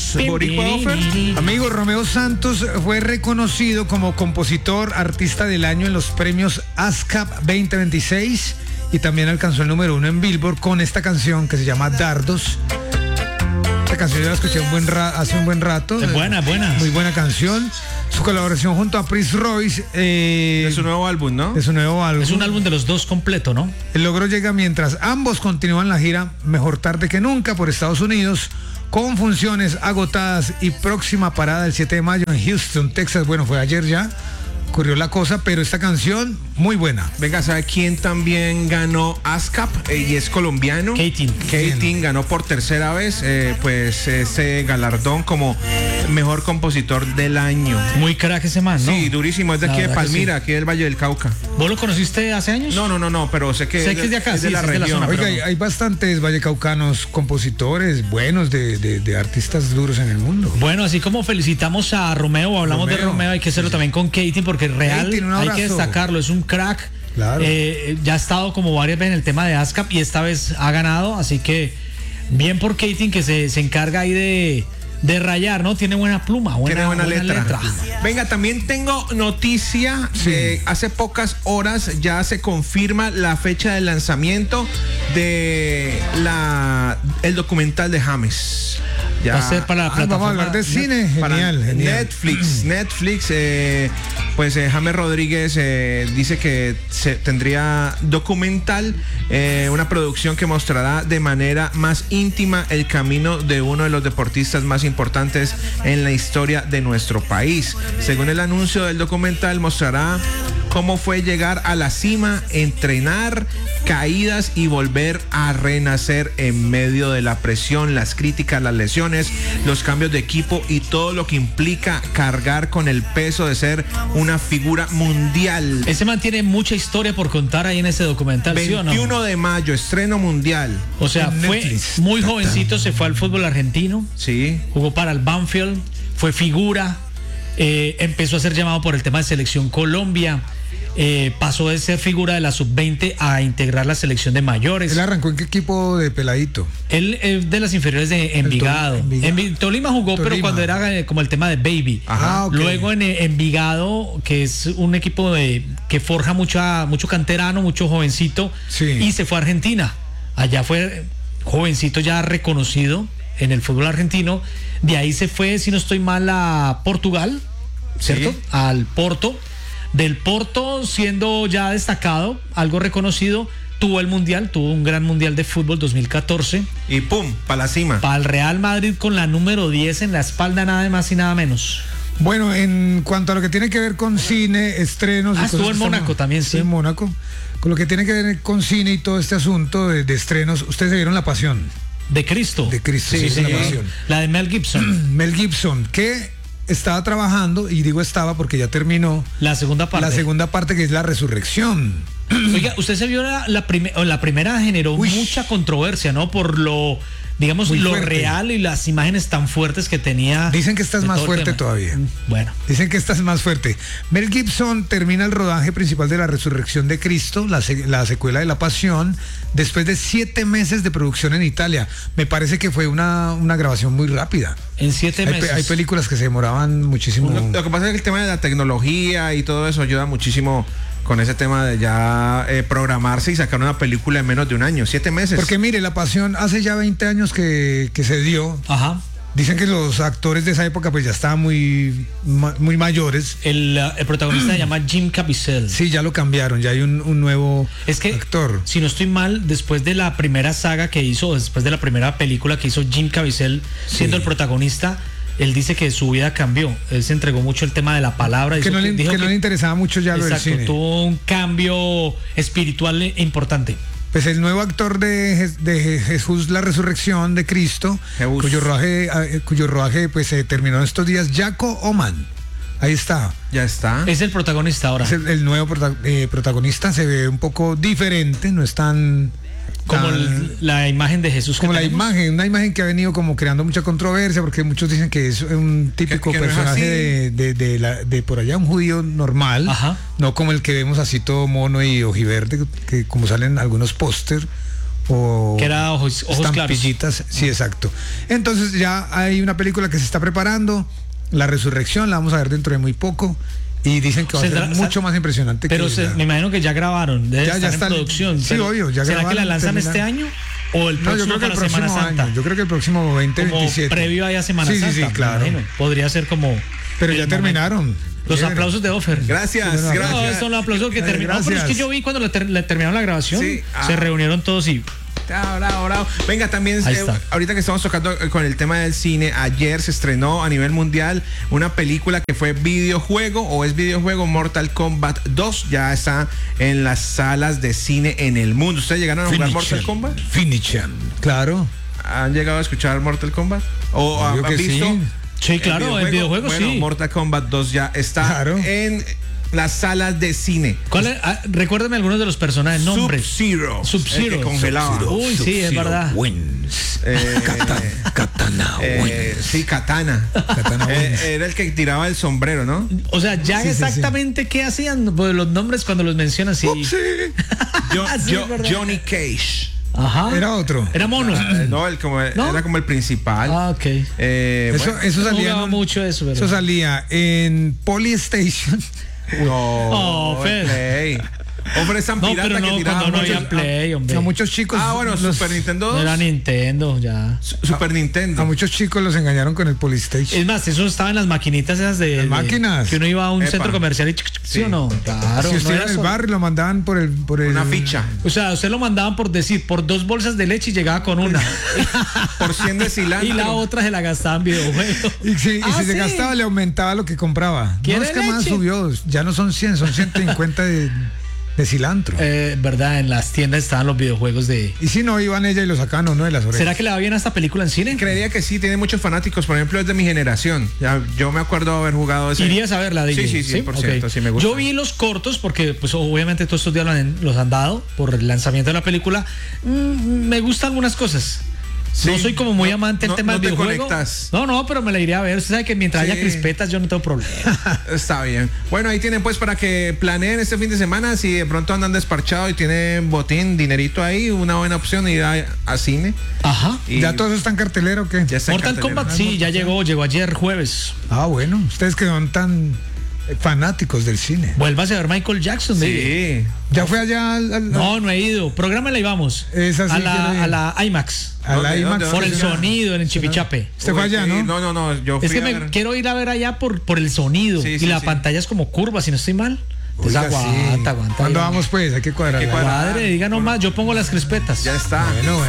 Santos, boricua Ofer. Amigo, Romeo Santos fue reconocido como compositor artista del año en los premios ASCAP 2026 y también alcanzó el número 1 en Billboard con esta canción que se llama Dardos. Esta canción yo la escuché hace un buen rato. Es buena. Muy buena canción. Su colaboración junto a Prince Royce. De su nuevo álbum, ¿no? De su nuevo álbum. Es un álbum de los dos completo, ¿no? El logro llega mientras ambos continúan la gira Mejor Tarde que Nunca por Estados Unidos, con funciones agotadas y próxima parada el 7 de mayo en Houston, Texas. Bueno, fue ayer ya. Ocurrió la cosa, pero esta canción muy buena. Venga, ¿sabe quién también ganó ASCAP? Y es colombiano. Keating ganó por tercera vez pues ese galardón como mejor compositor del año. Muy crack ese man, ¿no? Sí, durísimo, es de aquí de Palmira, aquí del Valle del Cauca. ¿Vos lo conociste hace años? No, pero sé que es de acá, es de la región. Oiga, hay bastantes vallecaucanos compositores buenos de artistas duros en el mundo. Bueno, así como felicitamos a Romeo, hablamos de Romeo, hay que hacerlo también con Keating, porque real hay que destacarlo, es un crack. Claro. Ya ha estado como varias veces en el tema de ASCAP y esta vez ha ganado, así que bien por Keating, que se encarga ahí de rayar, ¿no? Tiene buena pluma, tiene buena letra. Venga, también tengo noticia. Hace pocas horas ya se confirma la fecha de lanzamiento de el documental de James. Ya. Va a ser para la plataforma. Vamos a hablar de cine. Genial. Netflix, pues James Rodríguez dice que tendría documental, una producción que mostrará de manera más íntima el camino de uno de los deportistas más importantes en la historia de nuestro país. Según el anuncio del documental, mostrará cómo fue llegar a la cima, entrenar, caídas y volver a renacer en medio de la presión, las críticas, las lesiones, los cambios de equipo y todo lo que implica cargar con el peso de ser una figura mundial. Ese man tiene mucha historia por contar ahí en ese documental. 21 ¿sí o no? de mayo, estreno mundial. O sea, fue Netflix. Muy jovencito, se fue al fútbol argentino. Sí. Jugó para el Banfield, fue figura, empezó a ser llamado por el tema de Selección Colombia. Pasó de ser figura de la sub-20 a integrar la selección de mayores. ¿Él arrancó en qué equipo de peladito? Él de las inferiores de Envigado. En Tolima jugó, pero cuando era como el tema de Baby. Ajá, okay. Luego en Envigado, que es un equipo que forja mucho canterano, mucho jovencito, sí. Y se fue a Argentina. Allá fue jovencito ya reconocido en el fútbol argentino. De ahí se fue, si no estoy mal, a Portugal, ¿cierto? Sí. Al Porto. Del Porto, siendo ya destacado, algo reconocido, tuvo un gran mundial de fútbol 2014. Y pum, para la cima. Para el Real Madrid con la número 10 en la espalda, nada más y nada menos. Bueno, en cuanto a lo que tiene que ver con cine, estrenos... Estuvo en Mónaco también, sí. En Mónaco. Con lo que tiene que ver con cine y todo este asunto de estrenos, ustedes se vieron La Pasión. De Cristo. De Cristo, sí, La Pasión. La de Mel Gibson. Mel Gibson, que estaba trabajando, y digo estaba porque ya terminó la segunda parte. La segunda parte, que es la resurrección. Oiga, usted se vio la primera generó mucha controversia, ¿no? Por lo, digamos, lo real y las imágenes tan fuertes que tenía. Dicen que esta es más fuerte todavía. Bueno. Dicen que esta es más fuerte. Mel Gibson termina el rodaje principal de la resurrección de Cristo, la secuela de La Pasión, después de 7 meses de producción en Italia. Me parece que fue una grabación muy rápida. En 7 meses. Hay películas que se demoraban muchísimo. Lo que pasa es que el tema de la tecnología y todo eso ayuda muchísimo con ese tema de ya programarse y sacar una película en menos de un año, 7 meses. Porque mire, La Pasión hace ya 20 años que se dio. Ajá. Dicen que los actores de esa época pues ya estaban muy mayores. El protagonista se llama Jim Caviezel. Sí, ya lo cambiaron, ya hay un nuevo actor. Si no estoy mal, después de la primera saga que hizo, después de la primera película que hizo Jim Caviezel siendo el protagonista, él dice que su vida cambió. Él se entregó mucho el tema de la palabra. Que no le interesaba mucho ya lo del cine. Tuvo un cambio espiritual importante. Pues el nuevo actor de Jesús, la resurrección de Cristo, cuyo rodaje pues se terminó estos días, Jaco Oman. Ahí está. Ya está. Es el protagonista ahora. Es el nuevo protagonista, se ve un poco diferente, no es tan... Como la imagen de Jesús. Como una imagen que ha venido como creando mucha controversia, porque muchos dicen que es un típico personaje de por allá, un judío normal. Ajá. No como el que vemos así todo mono y ojiverde, que como salen algunos póster, o Que era ojos claros. estampillitas. Sí, exacto. Entonces ya hay una película que se está preparando, La Resurrección, la vamos a ver dentro de muy poco. Y dicen que va a ser mucho más impresionante. Pero me imagino que ya grabaron, debe ya estar está en producción. Sí, obvio. Ya ¿Será que la lanzan este año? ¿O el próximo para Semana Santa? Yo creo que el próximo 2027. Como previo a Semana Santa. Sí, claro. Podría ser como... Pero ya terminaron. Los aplausos de Offer. Gracias, gracias. No, son los aplausos que terminaron. Pero es que yo vi cuando le terminaron la grabación, se reunieron todos y... Bravo. Venga, también ahorita que estamos tocando con el tema del cine, ayer se estrenó a nivel mundial una película que fue videojuego Mortal Kombat 2. Ya está en las salas de cine en el mundo. ¿Ustedes llegaron a jugar Mortal Kombat? Finishem. Claro. ¿Han llegado a escuchar Mortal Kombat? ¿O han visto? Sí, claro, el videojuego bueno, sí. Mortal Kombat 2 ya está en las salas de cine. Recuérdame algunos de los personajes, nombres. Sub-Zero. Sub-Zero. Que congelaba. Uy, sí, es verdad. Katana wins. Sí, Katana. Era el que tiraba el sombrero, ¿no? O sea, ya exactamente qué hacían, pues los nombres cuando los mencionan, sí. Johnny Cage. Ajá. Era otro. Era mono. Era como el principal. Ok. Eso salía. Mucho eso, ¿verdad? Eso salía en Polystation. Play. Ofrecen pirata pero que tiraba cuando no había Play, hombre. A muchos chicos. Super Nintendo 2. Era Nintendo, ya. Super Nintendo. A muchos chicos los engañaron con el Polystation. Es más, eso estaba en las maquinitas esas de máquinas. Que uno iba a un centro comercial y ¿sí o no? Claro. Si usted iba en el barrio lo mandaban por el una ficha. O sea, usted lo mandaban por 2 bolsas de leche y llegaba con una. Por 100 de cilantro. Y la otra se la gastaba en videojuegos. Y si se gastaba le aumentaba lo que compraba. No es que más subió, ya no son 100, son 150 de cilantro. Verdad, en las tiendas estaban los videojuegos de... Y si no, iban ella y lo sacaban uno de las orejas. ¿Será que le va bien a esta película en cine? Creería que sí, tiene muchos fanáticos. Por ejemplo, es de mi generación. Yo me acuerdo haber jugado ese. ¿Irías a verla? Sí, 100%, sí me gusta. Yo vi los cortos porque, pues, obviamente todos estos días los han dado por el lanzamiento de la película. Me gustan algunas cosas. Sí, no soy como muy amante del tema del videojuego. No, pero me la iré a ver. Usted sabe que mientras haya crispetas yo no tengo problema. Está bien. Bueno, ahí tienen pues para que planeen este fin de semana. Si de pronto andan desparchados y tienen botín, dinerito ahí, una buena opción ir a cine. Ajá. ¿Ya todo eso está en cartelera o qué? Mortal Kombat sí, ya llegó ayer jueves. Bueno, ustedes que son tan fanáticos del cine. Vuélvase a ver Michael Jackson, sí. ¿Ya fue allá No he ido. Prográmela y vamos. A la IMAX. A la IMAX. Por el sonido en el Chipichape. Usted fue allá, ¿no? No. Yo fui es que quiero ir a ver allá por el sonido. Y la pantalla es como curva, si no estoy mal. Pues aguanta. ¿Cuándo vamos pues? Hay que cuadrar. Madre, diga nomás, yo pongo las crispetas. Ya está. Bueno.